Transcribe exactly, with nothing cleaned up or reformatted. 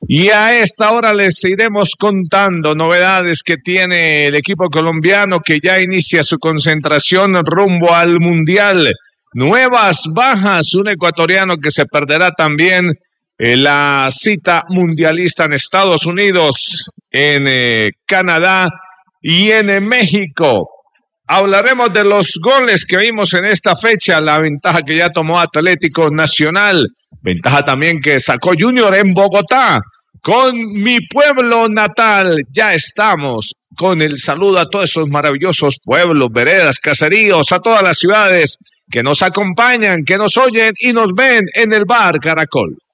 Y a esta hora les iremos contando novedades que tiene el equipo colombiano que ya inicia su concentración rumbo al Mundial. Nuevas bajas, un ecuatoriano que se perderá también en la cita mundialista en Estados Unidos, en eh, Canadá y en eh, México. Hablaremos de los goles que vimos en esta fecha, la ventaja que ya tomó Atlético Nacional, ventaja también que sacó Junior en Bogotá. Con mi pueblo natal, ya estamos con el saludo a todos esos maravillosos pueblos, veredas, caseríos, a todas las ciudades que nos acompañan, que nos oyen y nos ven en el Bar Caracol.